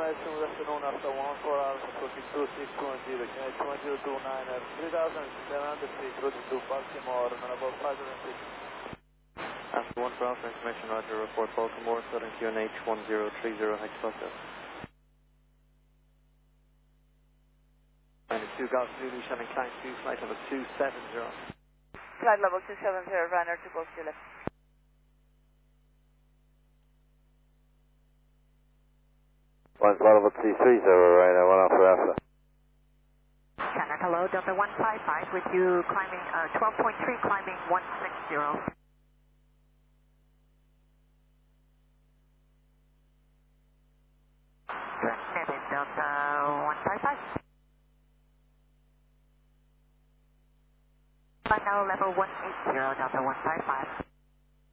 Nice, good afternoon, after 14 hours, approaching 2620, Kennedy 2029 at 3700 feet, route to Baltimore, and about 506. After 1 for Alpha information, Roger, report Baltimore, Southern QNH 1030, Hex Foxtrot. 92 Golf Zulu, Shannon Clank 2, flight level 270. Flight level 270, runner to go to left. Flight level 230, right, 1 Alpha Alpha. Shannon, hello, Delta 155 with you climbing, 12.3, climbing 160. Transmitted, Delta 155. Final level 180, Delta 155.